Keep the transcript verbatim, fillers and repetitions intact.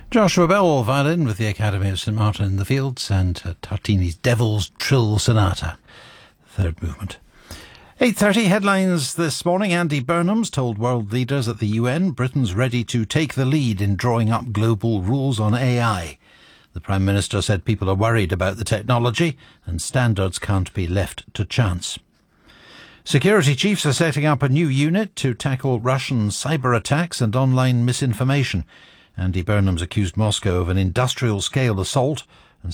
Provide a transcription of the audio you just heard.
Joshua Bell, violin with the Academy of St Martin in the Fields, and uh, Tartini's Devil's Trill Sonata, third movement. eight thirty headlines this morning. Andy Burnham's told world leaders at the U N Britain's ready to take the lead in drawing up global rules on A I. The Prime Minister said people are worried about the technology and standards can't be left to chance. Security chiefs are setting up a new unit to tackle Russian cyber attacks and online misinformation. Andy Burnham's accused Moscow of an industrial-scale assault